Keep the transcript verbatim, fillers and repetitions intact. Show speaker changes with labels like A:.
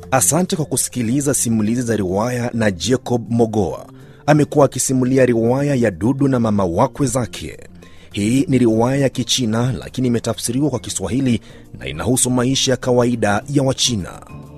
A: Asante kwa kusikiliza simulizi za riwaya na Jacob Mogoa. Amekuwa akisimulia riwaya ya Dudu na mama wakwe zake. Hii ni riwaya ya Kichina lakini imetafsiriwa kwa Kiswahili na inahusu maisha ya kawaida ya Wachina.